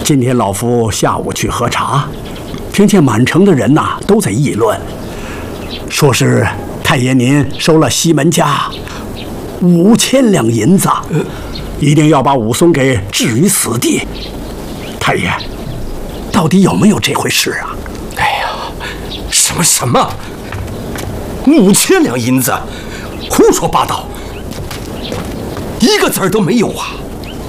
今天老夫下午去喝茶，听见满城的人呐都在议论，说是太爷您收了西门家5000两银子，一定要把武松给置于死地。太爷，到底有没有这回事啊？ 哎呀，什么？5000两银子，胡说八道，一个字儿都没有啊！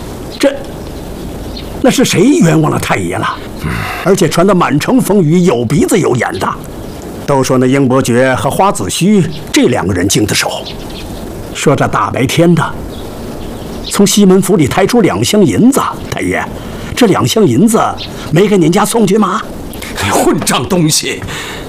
那是谁冤枉了太爷了？而且传得满城风雨，有鼻子有眼的，都说那英伯爵和花子虚这2个人经的手，说这大白天的从西门府里抬出2箱银子。太爷，这2箱银子没给您家送去吗？ 混账东西！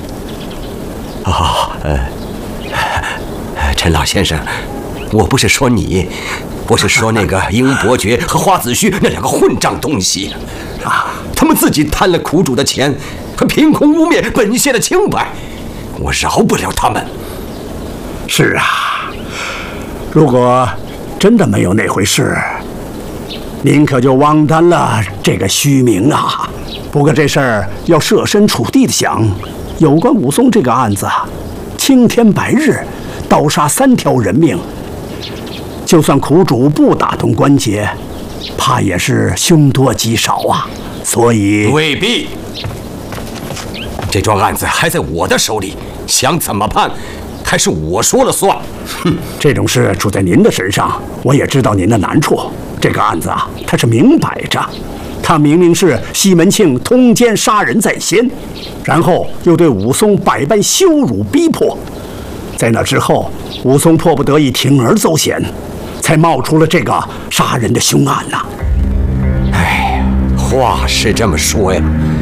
陈老先生，我不是说你，我是说那个英伯爵和花子虚那2个混账东西啊！他们自己贪了苦主的钱，还凭空污蔑本县的清白，我饶不了他们。 是啊，如果真的没有那回事，您可就枉担了这个虚名啊！不过这事儿要设身处地的想，有关武松这个案子，青天白日，刀杀3条人命，就算苦主不打动关节，怕也是凶多吉少啊。所以未必，这桩案子还在我的手里，想怎么判，还是我说了算。 哼，这种事出在您的身上，我也知道您的难处。这个案子啊，它是明摆着，他明明是西门庆通奸杀人在先，然后又对武松百般羞辱逼迫，在那之后，武松迫不得已铤而走险，才冒出了这个杀人的凶案呐。 哎呀，话是这么说呀，